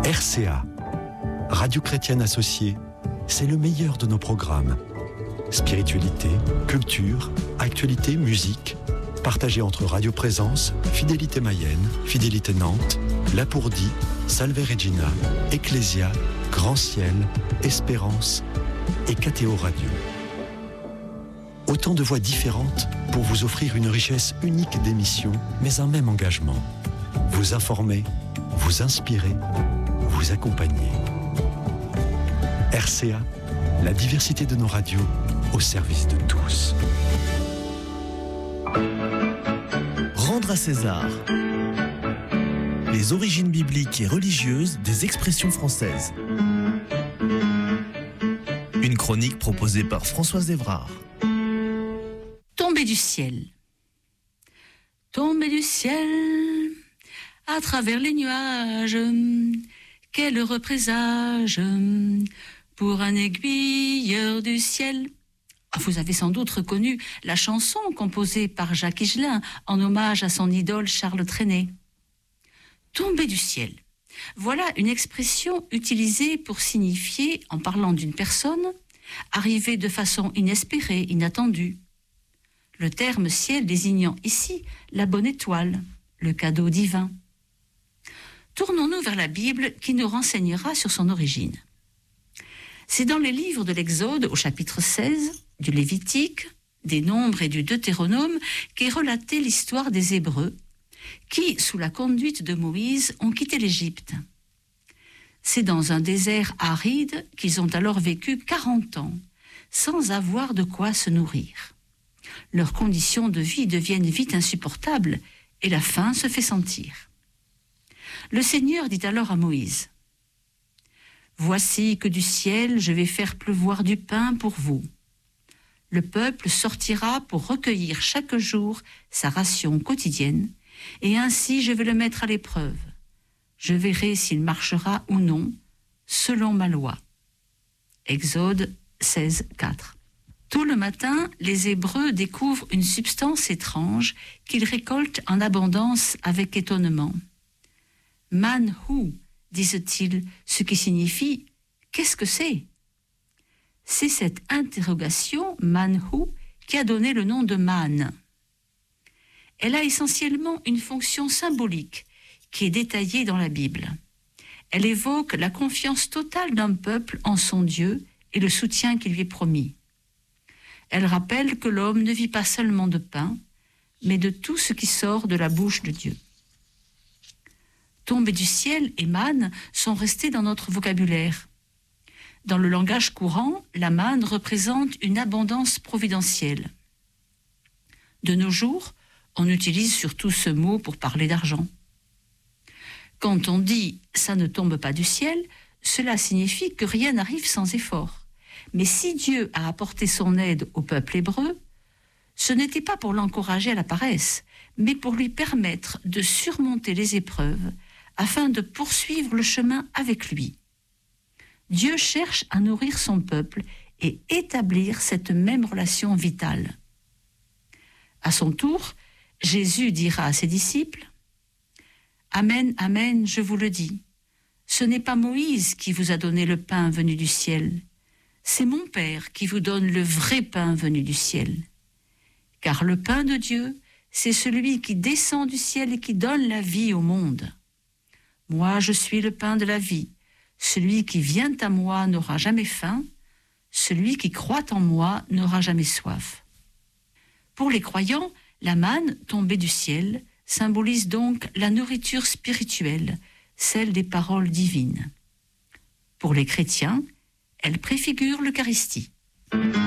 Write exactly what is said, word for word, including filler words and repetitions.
R C A, Radio Chrétienne Associée, c'est le meilleur de nos programmes. Spiritualité, culture, actualité, musique, partagés entre Radio Présence, Fidélité Mayenne, Fidélité Nantes, Lapourdie, Salve Regina, Ecclésia, Grand Ciel, Espérance et K T O Radio. Autant de voix différentes pour vous offrir une richesse unique d'émissions, mais un même engagement. Vous informer, vous inspirer, vous accompagner. R C A, la diversité de nos radios au service de tous. Rendre à César. Les origines bibliques et religieuses des expressions françaises. Une chronique proposée par Françoise Évrard. Tomber du ciel. Tomber du ciel à travers les nuages. Quel heureux présage pour un aiguilleur du ciel. Vous avez sans doute reconnu la chanson composée par Jacques Higelin en hommage à son idole Charles Trenet. Tomber du ciel. Voilà une expression utilisée pour signifier, en parlant d'une personne, arrivée de façon inespérée, inattendue. Le terme ciel désignant ici la bonne étoile, le cadeau divin. Tournons-nous vers la Bible qui nous renseignera sur son origine. C'est dans les livres de l'Exode au chapitre seize, du Lévitique, des Nombres et du Deutéronome qu'est relatée l'histoire des Hébreux qui, sous la conduite de Moïse, ont quitté l'Égypte. C'est dans un désert aride qu'ils ont alors vécu quarante ans, sans avoir de quoi se nourrir. Leurs conditions de vie deviennent vite insupportables et la faim se fait sentir. Le Seigneur dit alors à Moïse : « Voici que du ciel je vais faire pleuvoir du pain pour vous. Le peuple sortira pour recueillir chaque jour sa ration quotidienne, et ainsi je vais le mettre à l'épreuve. Je verrai s'il marchera ou non, selon ma loi. » Exode seize, quatre. Tout le matin, les Hébreux découvrent une substance étrange qu'ils récoltent en abondance avec étonnement. « Manhu » disent-ils, ce qui signifie « qu'est-ce que c'est ?» C'est cette interrogation, manhu, qui a donné le nom de manne. Elle a essentiellement une fonction symbolique qui est détaillée dans la Bible. Elle évoque la confiance totale d'un peuple en son Dieu et le soutien qui lui est promis. Elle rappelle que l'homme ne vit pas seulement de pain, mais de tout ce qui sort de la bouche de Dieu. Tomber du ciel et manne sont restés dans notre vocabulaire. Dans le langage courant, la manne représente une abondance providentielle. De nos jours, on utilise surtout ce mot pour parler d'argent. Quand on dit « ça ne tombe pas du ciel », cela signifie que rien n'arrive sans effort. Mais si Dieu a apporté son aide au peuple hébreu, ce n'était pas pour l'encourager à la paresse, mais pour lui permettre de surmonter les épreuves afin de poursuivre le chemin avec lui. Dieu cherche à nourrir son peuple et établir cette même relation vitale. À son tour, Jésus dira à ses disciples : « Amen, amen, je vous le dis, ce n'est pas Moïse qui vous a donné le pain venu du ciel, c'est mon Père qui vous donne le vrai pain venu du ciel. Car le pain de Dieu, c'est celui qui descend du ciel et qui donne la vie au monde. Moi, je suis le pain de la vie. Celui qui vient à moi n'aura jamais faim, celui qui croit en moi n'aura jamais soif. » Pour les croyants, la manne tombée du ciel symbolise donc la nourriture spirituelle, celle des paroles divines. Pour les chrétiens, elle préfigure l'Eucharistie.